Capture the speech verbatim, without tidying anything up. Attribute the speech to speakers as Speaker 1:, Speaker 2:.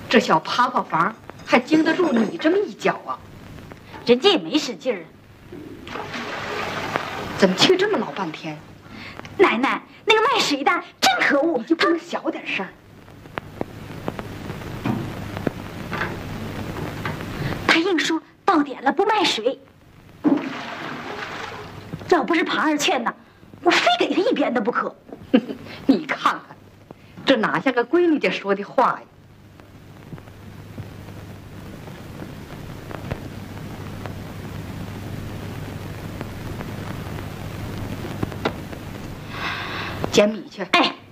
Speaker 1: 这小爬爬房还经得住你这么一脚啊？
Speaker 2: 人家也没使劲儿。
Speaker 1: 怎么去这么老半天？
Speaker 2: 奶奶，那个卖水的真可恶，
Speaker 1: 你就不能小点声？
Speaker 2: 他硬说到点了不卖水。要不是庞二劝呢，我非给他一鞭子不可。
Speaker 1: 你看看，这哪像个闺女家说的话呀？捡米去。
Speaker 2: 哎。